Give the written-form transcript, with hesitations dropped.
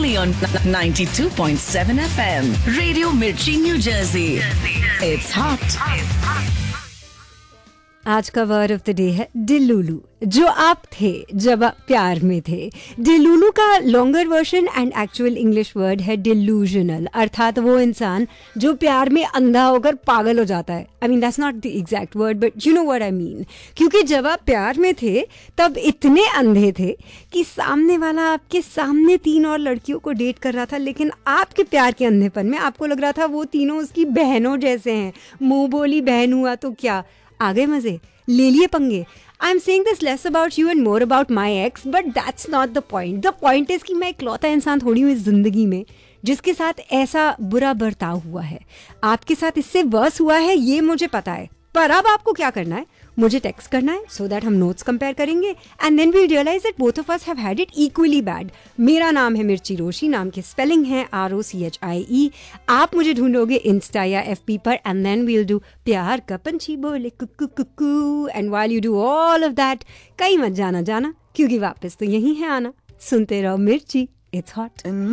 only on 92.7 FM. Radio Mirchi, New Jersey. It's hot. आज का word of the day है डिलुलु, जो आप थे जब आप प्यार में थे। डिलुलु का longer version and actual English word है डिल्यूजनल, अर्थात वो इंसान जो प्यार में अंधा होकर पागल हो जाता है। I mean that's not the exact word but you know what I mean. क्योंकि जब आप प्यार में थे तब इतने अंधे थे कि सामने वाला आपके सामने 3 और लड़कियों को डेट कर रहा था, लेकिन आपके प्यार के अंधेपन में आपको लग रहा था वो तीनों उसकी बहनों जैसे हैं। मुंह बोली बहन हुआ तो क्या, आ गए मजे, ले लिए पंगे। I am saying this less about you and more about my x, but that's not the point. The point is कि मैं इकलौता इंसान थोड़ी हूँ इस जिंदगी में जिसके साथ ऐसा बुरा बर्ताव हुआ है। आपके साथ इससे वर्स हुआ है ये मुझे पता है, पर अब आपको क्या करना है, मुझे टेक्स्ट करना है सो दैट हम नोट्स कंपेयर करेंगे and then we realise that both of us have had it equally bad. मेरा नाम है मिर्ची रोशी, नाम की स्पेलिंग है ROCHIE। आप मुझे ढूंढोगे इंस्टा या FB पर एंड देन वील डू प्यार का पंछी बोले Kuku cuckoo and while you do all of that कहीं मत जाना क्योंकि वापस तो यही है आना। सुनते रहो मिर्ची, इट्स हॉट।